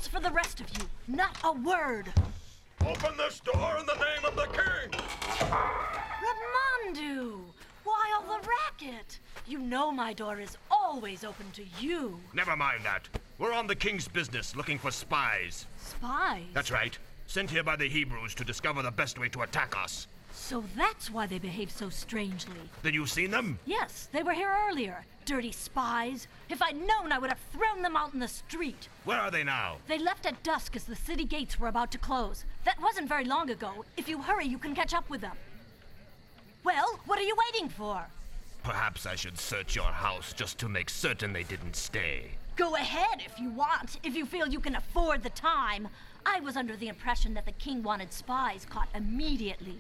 as for the rest of you, not a word. Open this door in the name of the king! Ramandu! Why all the racket? You know my door is always open to you. Never mind that. We're on the king's business, looking for spies. Spies? That's right. Sent here by the Hebrews to discover the best way to attack us. So that's why they behave so strangely. Then you've seen them? Yes, they were here earlier. Dirty spies. If I'd known, I would have thrown them out in the street. Where are they now? They left at dusk as the city gates were about to close. That wasn't very long ago. If you hurry, you can catch up with them. Well, what are you waiting for? Perhaps I should search your house just to make certain they didn't stay. Go ahead if you want, if you feel you can afford the time. I was under the impression that the king wanted spies caught immediately.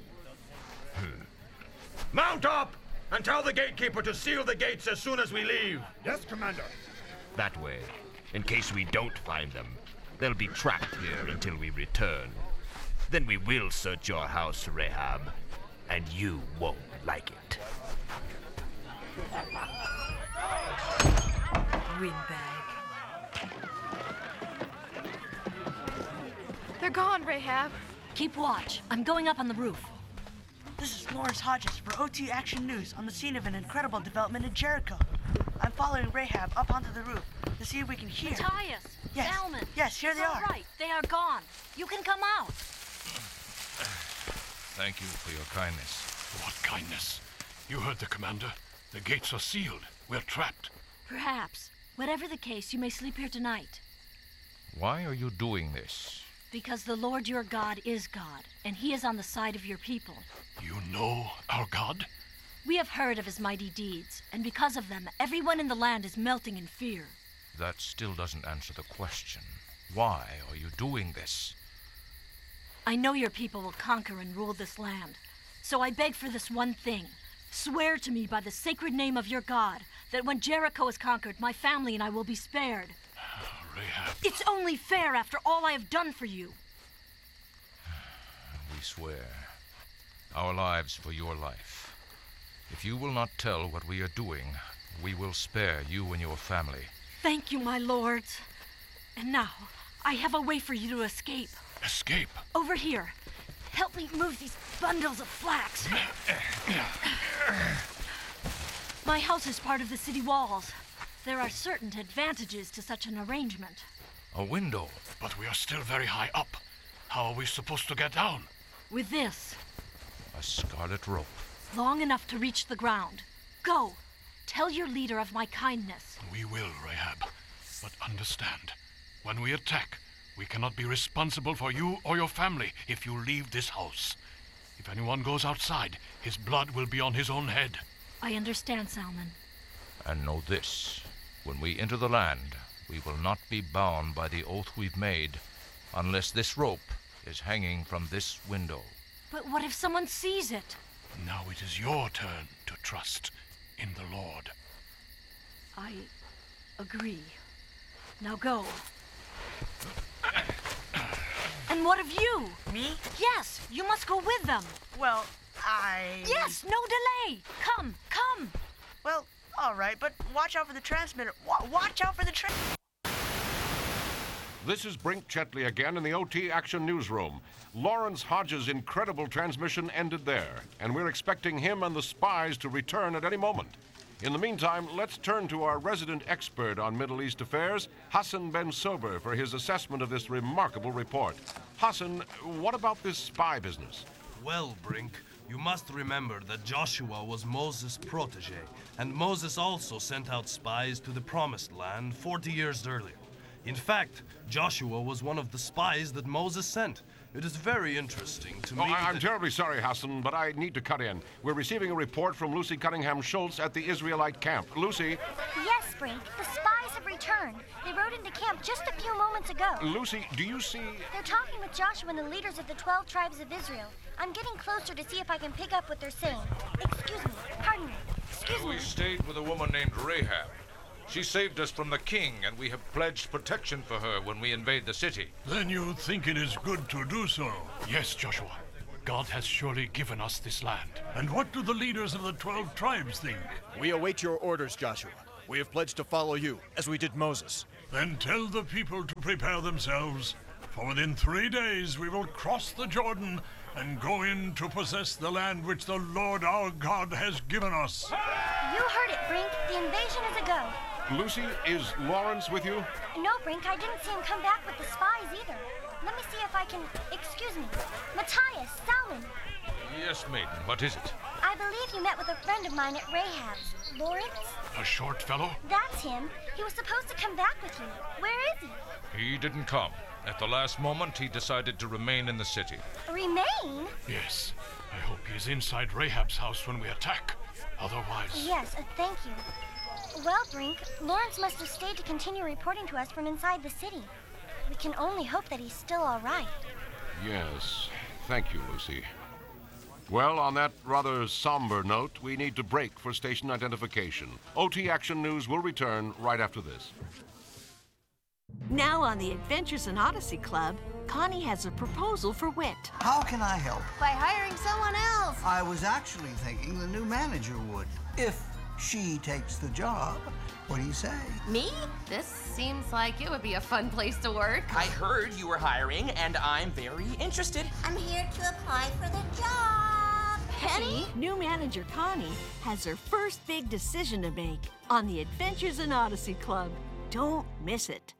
Mount up! And tell the gatekeeper to seal the gates as soon as we leave. Yes, Commander. That way, in case we don't find them, they'll be trapped here until we return. Then we will search your house, Rahab, and you won't like it. Windbag. They're gone, Rahab. Keep watch. I'm going up on the roof. This is Lawrence Hodges for OT Action News on the scene of an incredible development in Jericho. I'm following Rahab up onto the roof to see if we can hear. Matthias! Yes. Salmon! Yes, here they It's all are. right. They are gone. You can come out. Thank you for your kindness. What kindness? You heard the commander. The gates are sealed. We're trapped. Perhaps. Whatever the case, you may sleep here tonight. Why are you doing this? Because the Lord your God is God, and he is on the side of your people. You know our God? We have heard of his mighty deeds, and because of them, everyone in the land is melting in fear. That still doesn't answer the question. Why are you doing this? I know your people will conquer and rule this land, so I beg for this one thing. Swear to me by the sacred name of your God that when Jericho is conquered, my family and I will be spared. Rahab. It's only fair after all I have done for you. We swear. Our lives for your life. If you will not tell what we are doing, we will spare you and your family. Thank you, my lords. And now, I have a way for you to escape. Escape? Over here. Help me move these bundles of flax. My house is part of the city walls. There are certain advantages to such an arrangement. A window. But we are still very high up. How are we supposed to get down? With this, A scarlet rope. long enough to reach the ground. Go. Tell your leader of my kindness. We will, Rahab. But understand, when we attack, we cannot be responsible for you or your family if you leave this house. If anyone goes outside, his blood will be on his own head. I understand, Salmon. And know this. When we enter the land, we will not be bound by the oath we've made unless this rope is hanging from this window. But what if someone sees it? Now it is your turn to trust in the Lord. I agree. Now go. And what of you? Me? Yes, you must go with them. Well, Yes, no delay. Come, come. Well, all right, but watch out for the transmitter. Watch out for the This is Brink Chetley again in the OT Action Newsroom. Lawrence Hodges' incredible transmission ended there, and we're expecting him and the spies to return at any moment. In the meantime, let's turn to our resident expert on Middle East affairs, Hassan Ben Sober, for his assessment of this remarkable report. Hassan, what about this spy business? Well, Brink, you must remember that Joshua was Moses' protege, and Moses also sent out spies to the Promised Land 40 years earlier. In fact, Joshua was one of the spies that Moses sent. It is very interesting to me. I'm terribly sorry, Hassan, but I need to cut in. We're receiving a report from Lucy Cunningham Schultz at the Israelite camp. Lucy? Yes, Brink. The spies have returned. They rode into camp just a few moments ago. Lucy, do you see... They're talking with Joshua and the leaders of the 12 tribes of Israel. I'm getting closer to see if I can pick up what they're saying. Excuse me. Pardon me. Excuse me. We stayed with a woman named Rahab. She saved us from the king, and we have pledged protection for her when we invade the city. Then you think it is good to do so? Yes, Joshua. God has surely given us this land. And what do the leaders of the 12 tribes think? We await your orders, Joshua. We have pledged to follow you, as we did Moses. Then tell the people to prepare themselves, for within 3 days we will cross the Jordan and go in to possess the land which the Lord our God has given us. You heard it, Brink. The invasion is a go. Lucy, is Lawrence with you? No, Brink, I didn't see him come back with the spies either. Let me see if I can... Excuse me. Matthias, Salmon. Yes, maiden, what is it? I believe you met with a friend of mine at Rahab's. Lawrence? A short fellow? That's him. He was supposed to come back with you. Where is he? He didn't come. At the last moment, he decided to remain in the city. Remain? Yes. I hope he's inside Rahab's house when we attack. Otherwise... Yes, thank you. Well, Brink, Lawrence must have stayed to continue reporting to us from inside the city. We can only hope that he's still all right. Yes. Thank you, Lucy. Well, on that rather somber note, we need to break for station identification. OT Action News will return right after this. Now on the Adventures in Odyssey Club, Connie has a proposal for Wit. How can I help? By hiring someone else. I was actually thinking the new manager would, if she takes the job. What do you say? Me? This seems like it would be a fun place to work. I heard you were hiring, and I'm very interested. I'm here to apply for the job. Penny? New manager Connie has her first big decision to make on the Adventures in Odyssey Club. Don't miss it.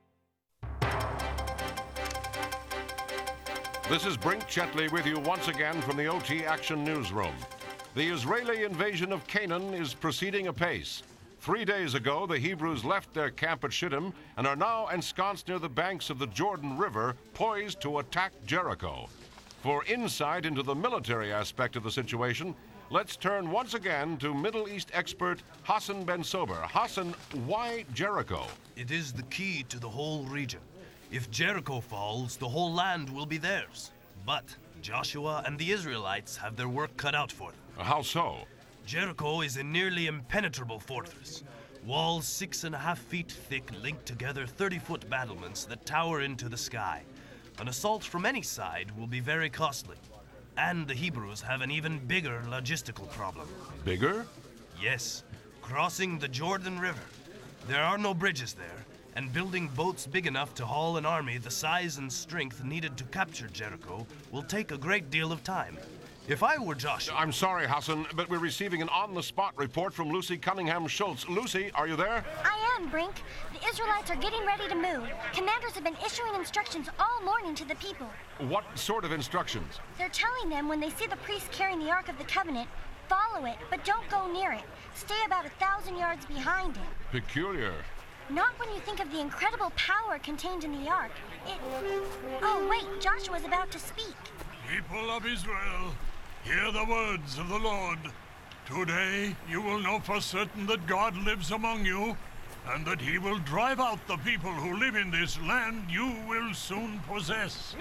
This is Brink Chetley with you once again from the OT Action Newsroom. The Israeli invasion of Canaan is proceeding apace. 3 days ago, the Hebrews left their camp at Shittim and are now ensconced near the banks of the Jordan River, poised to attack Jericho. For insight into the military aspect of the situation, let's turn once again to Middle East expert Hassan Ben Sober. Hassan, why Jericho? It is the key to the whole region. If Jericho falls, the whole land will be theirs. But Joshua and the Israelites have their work cut out for them. How so? Jericho is a nearly impenetrable fortress. Walls 6.5 feet thick link together 30-foot battlements that tower into the sky. An assault from any side will be very costly. And the Hebrews have an even bigger logistical problem. Bigger? Yes, crossing the Jordan River. There are no bridges there, and building boats big enough to haul an army the size and strength needed to capture Jericho will take a great deal of time. If I were Joshua... I'm sorry, Hassan, but we're receiving an on-the-spot report from Lucy Cunningham-Schultz. Lucy, are you there? I am, Brink. The Israelites are getting ready to move. Commanders have been issuing instructions all morning to the people. What sort of instructions? They're telling them when they see the priest carrying the Ark of the Covenant, follow it, but don't go near it. Stay about 1,000 yards behind it. Peculiar. Not when you think of the incredible power contained in the Ark. Oh, wait, Joshua's about to speak. People of Israel, hear the words of the Lord. Today you will know for certain that God lives among you, and that he will drive out the people who live in this land you will soon possess.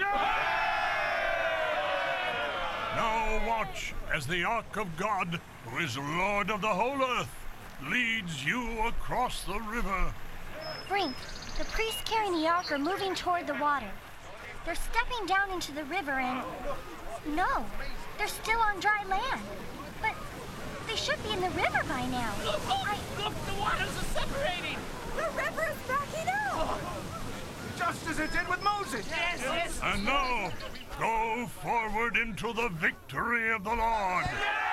Now watch as the Ark of God, who is Lord of the whole earth, leads you across the river. Brink, the priests carrying the Ark are moving toward the water. They're stepping down into the river and... No, they're still on dry land. But they should be in the river by now. Look, the waters are separating. The river is backing up. Just as it did with Moses. Yes. And now, go forward into the victory of the Lord.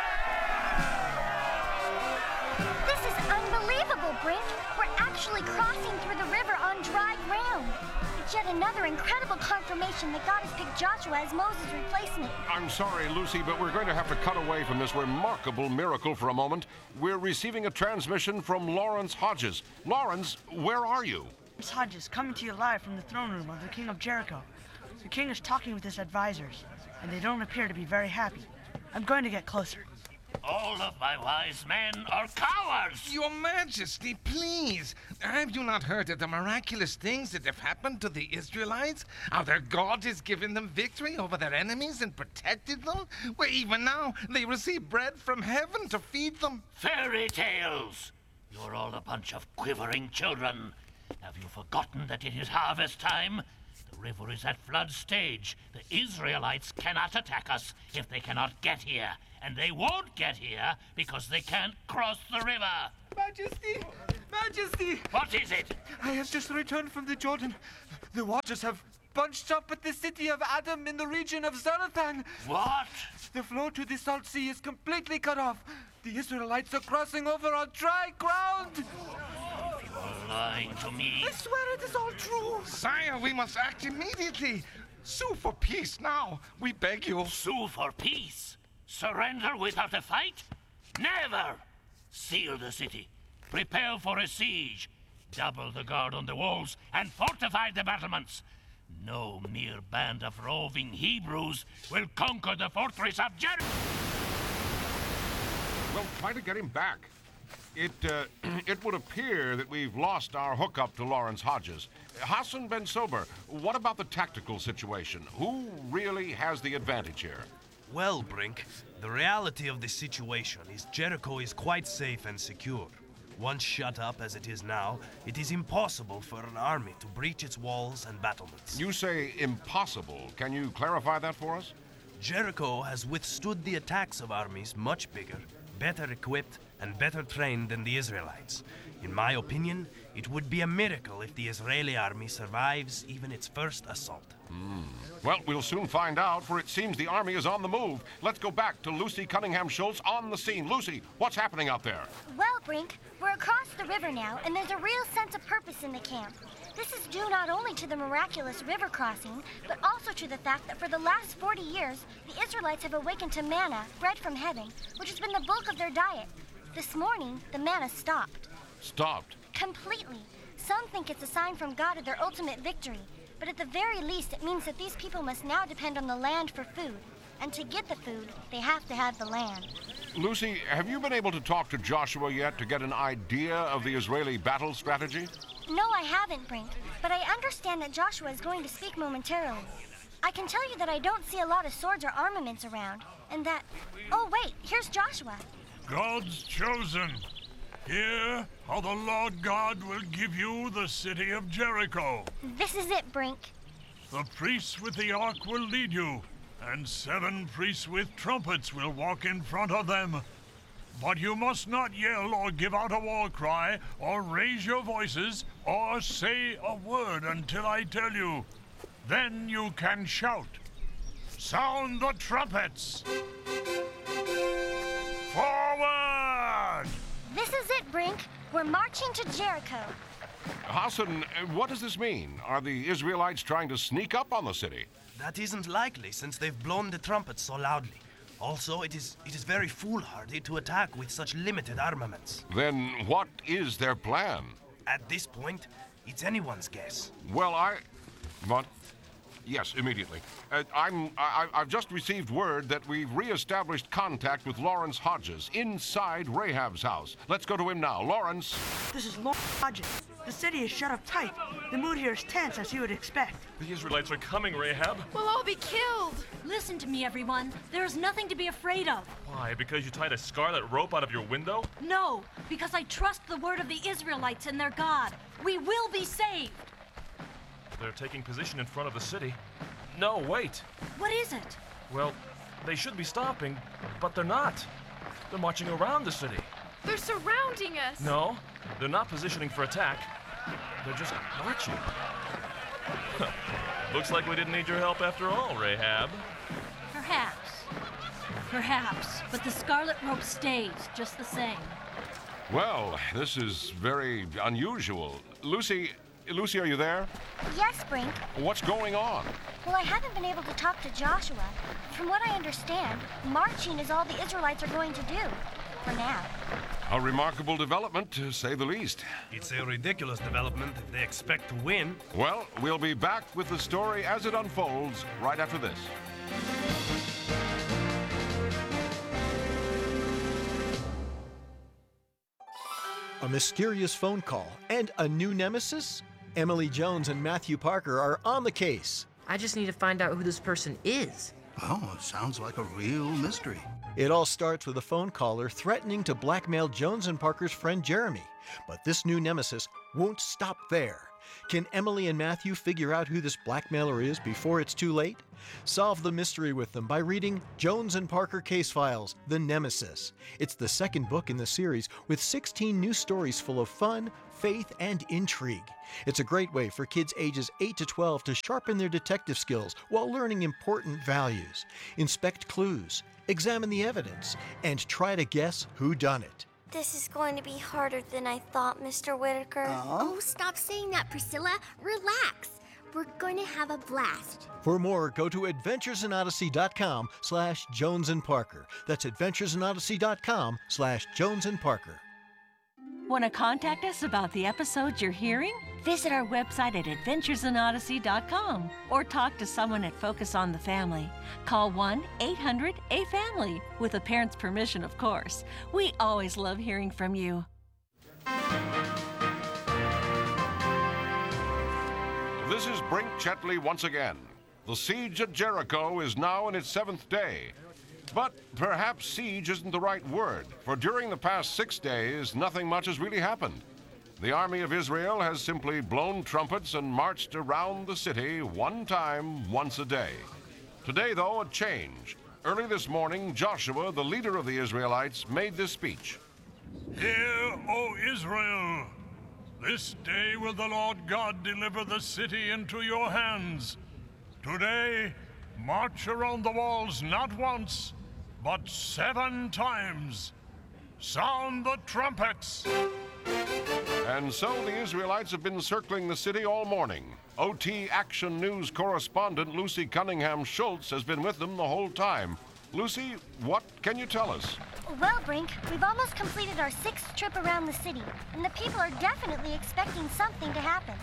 This is unbelievable, Brink. We're actually crossing through the river on dry ground. It's yet another incredible confirmation that God has picked Joshua as Moses' replacement. I'm sorry, Lucy, but we're going to have to cut away from this remarkable miracle for a moment. We're receiving a transmission from Lawrence Hodges. Lawrence, where are you? Lawrence Hodges, coming to you live from the throne room of the King of Jericho. The king is talking with his advisors, and they don't appear to be very happy. I'm going to get closer. All of my wise men are cowards! Your Majesty, please. Have you not heard of the miraculous things that have happened to the Israelites? How their God has given them victory over their enemies and protected them? Where even now they receive bread from heaven to feed them? Fairy tales! You're all a bunch of quivering children. Have you forgotten that it is harvest time? The river is at flood stage. The Israelites cannot attack us if they cannot get here. And they won't get here because they can't cross the river. Majesty, Majesty! What is it? I have just returned from the Jordan. The waters have bunched up at the city of Adam in the region of Zarathan. What? The flow to the Salt Sea is completely cut off. The Israelites are crossing over on dry ground. You are lying to me. I swear it is all true. Sire, we must act immediately. Sue for peace now. We beg you. Sue for peace? Surrender without a fight? Never! Seal the city. Prepare for a siege. Double the guard on the walls and fortify the battlements. No mere band of roving Hebrews will conquer the fortress of Jericho. We'll try to get him back. It would appear that we've lost our hookup to Lawrence Hodges. Hassan Ben Sober, what about the tactical situation? Who really has the advantage here? Well, Brink, the reality of the situation is Jericho is quite safe and secure. Once shut up as it is now, it is impossible for an army to breach its walls and battlements. You say impossible. Can you clarify that for us? Jericho has withstood the attacks of armies much bigger, better equipped, and better trained than the Israelites. In my opinion, it would be a miracle if the Israeli army survives even its first assault. Well, we'll soon find out, for it seems the army is on the move. Let's go back to Lucy Cunningham Schultz on the scene. Lucy, what's happening out there? Well, Brink, we're across the river now, and there's a real sense of purpose in the camp. This is due not only to the miraculous river crossing, but also to the fact that for the last 40 years, the Israelites have awakened to manna, bread from heaven, which has been the bulk of their diet. This morning, the manna stopped. Stopped? Completely. Some think it's a sign from God of their ultimate victory, but at the very least, it means that these people must now depend on the land for food. And to get the food, they have to have the land. Lucy, have you been able to talk to Joshua yet to get an idea of the Israeli battle strategy? No, I haven't, Brink, but I understand that Joshua is going to speak momentarily. I can tell you that I don't see a lot of swords or armaments around, and that... Oh, wait, here's Joshua. God's chosen. Hear how the Lord God will give you the city of Jericho. This is it, Brink. The priests with the ark will lead you, and 7 priests with trumpets will walk in front of them. But you must not yell or give out a war cry, or raise your voices, or say a word until I tell you. Then you can shout. Sound the trumpets! Forward! This is it, Brink. We're marching to Jericho. Hassan, what does this mean? Are the Israelites trying to sneak up on the city? That isn't likely, since they've blown the trumpets so loudly. Also, it is very foolhardy to attack with such limited armaments. Then what is their plan? At this point, it's anyone's guess. Well, What? Yes, immediately. I've just received word that we've re-established contact with Lawrence Hodges inside Rahab's house. Let's go to him now. Lawrence. This is Lawrence Hodges. The city is shut up tight. The mood here is tense, as you would expect. The Israelites are coming, Rahab. We'll all be killed. Listen to me, everyone. There is nothing to be afraid of. Why? Because you tied a scarlet rope out of your window? No, because I trust the word of the Israelites and their God. We will be saved. They're taking position in front of the city. No, wait. What is it? Well, they should be stopping, but they're not. They're marching around the city. They're surrounding us. No, they're not positioning for attack. They're just marching. Looks like we didn't need your help after all, Rahab. Perhaps. Perhaps. But the scarlet rope stays just the same. Well, this is very unusual. Lucy, are you there? Yes, Brink. What's going on? Well, I haven't been able to talk to Joshua. From what I understand, marching is all the Israelites are going to do. For now. A remarkable development, to say the least. It's a ridiculous development if they expect to win. Well, we'll be back with the story as it unfolds right after this. A mysterious phone call and a new nemesis? Emily Jones and Matthew Parker are on the case. I just need to find out who this person is. Oh, it sounds like a real mystery. It all starts with a phone caller threatening to blackmail Jones and Parker's friend Jeremy. But this new nemesis won't stop there. Can Emily and Matthew figure out who this blackmailer is before it's too late? Solve the mystery with them by reading Jones and Parker Case Files, The Nemesis. It's the second book in the series with 16 new stories full of fun, faith, and intrigue. It's a great way for kids ages 8 to 12 to sharpen their detective skills while learning important values. Inspect clues, examine the evidence, and try to guess who done it. This is going to be harder than I thought, Mr. Whitaker. Oh, stop saying that, Priscilla. Relax. We're going to have a blast. For more, go to adventuresinodyssey.com/Jones and Parker. That's adventuresinodyssey.com/Jones and Parker. Want to contact us about the episodes you're hearing? Visit our website at adventuresinodyssey.com or talk to someone at Focus on the Family. Call 1-800-A-FAMILY with a parent's permission, of course. We always love hearing from you. This is Brink Chetley once again. The siege at Jericho is now in its 7th day. But perhaps siege isn't the right word, for during the past 6 days, nothing much has really happened. The army of Israel has simply blown trumpets and marched around the city one time, once a day. Today, though, a change. Early this morning, Joshua, the leader of the Israelites, made this speech. Hear, O Israel! This day will the Lord God deliver the city into your hands. Today, march around the walls not once, but 7 times. Sound the trumpets! And so the Israelites have been circling the city all morning. OT Action News correspondent Lucy Cunningham Schultz has been with them the whole time. Lucy, what can you tell us? Well, Brink, we've almost completed our 6th trip around the city, and the people are definitely expecting something to happen.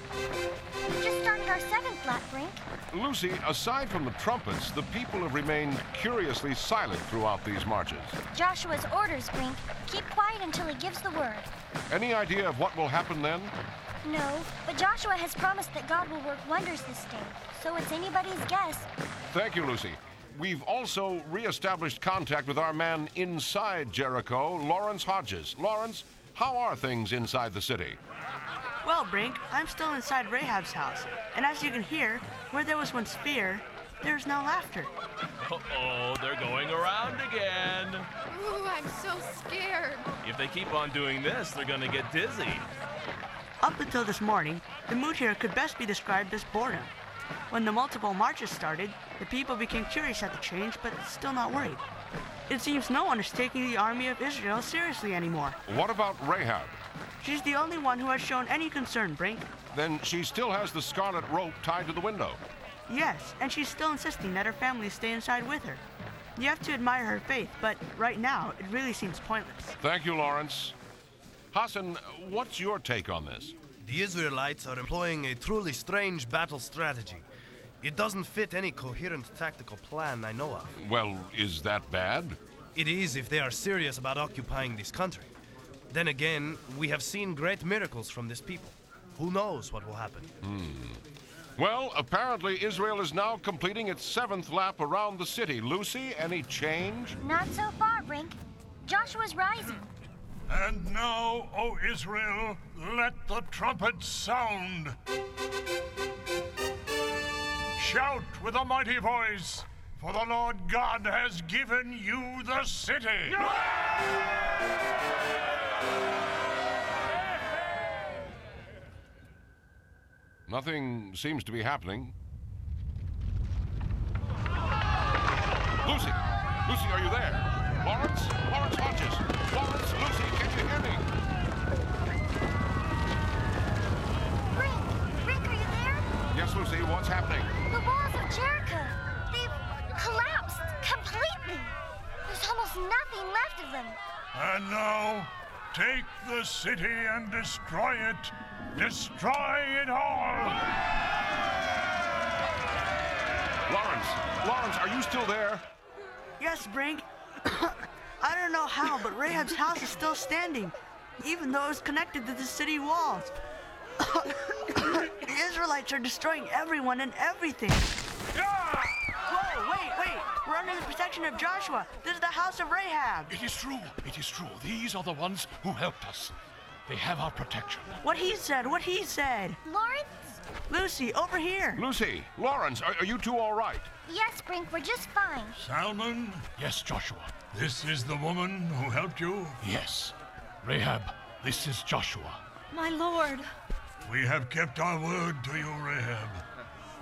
We just started our 7th lap, Brink. Lucy, aside from the trumpets, the people have remained curiously silent throughout these marches. Joshua's orders, Brink. Keep quiet until he gives the word. Any idea of what will happen then? No, but Joshua has promised that God will work wonders this day, so it's anybody's guess. Thank you, Lucy. We've also re-established contact with our man inside Jericho, Lawrence Hodges. Lawrence, how are things inside the city? Well, Brink, I'm still inside Rahab's house, and as you can hear, where there was once fear, there's now laughter. Uh-oh, they're going around again. Ooh, I'm so scared. If they keep on doing this, they're gonna get dizzy. Up until this morning, the mood here could best be described as boredom. When the multiple marches started, the people became curious at the change, but still not worried. It seems no one is taking the army of Israel seriously anymore. What about Rahab? She's the only one who has shown any concern, Brink. Then she still has the scarlet rope tied to the window. Yes, and she's still insisting that her family stay inside with her. You have to admire her faith, but right now, it really seems pointless. Thank you, Lawrence. Hassan, what's your take on this? The Israelites are employing a truly strange battle strategy. It doesn't fit any coherent tactical plan I know of. Well, is that bad? It is if they are serious about occupying this country. Then again, we have seen great miracles from this people. Who knows what will happen? Well, apparently Israel is now completing its 7th lap around the city. Lucy, any change? Not so far, Brink. Joshua's rising. And now, O Israel, let the trumpets sound. Shout with a mighty voice, for the Lord God has given you the city. Nothing seems to be happening. Lucy! Lucy, are you there? Lawrence? Lawrence Hodges! Lawrence, Lucy, can you hear me? Brink, are you there? Yes, Lucy, what's happening? The walls of Jericho. They've collapsed completely. There's almost nothing left of them. And now, take the city and destroy it. Destroy it all! Lawrence, are you still there? Yes, Brink. I don't know how, but Rahab's house is still standing, even though it's connected to the city walls. The Israelites are destroying everyone and everything. Whoa, wait. We're under the protection of Joshua. This is the house of Rahab. It is true. These are the ones who helped us. They have our protection. What he said, what he said. Lawrence? Lucy, over here. Lucy, Lawrence, are you two all right? Yes, Brink, we're just fine. Salmon? Yes, Joshua. This is the woman who helped you? Yes. Rahab, this is Joshua. My lord. We have kept our word to you, Rahab.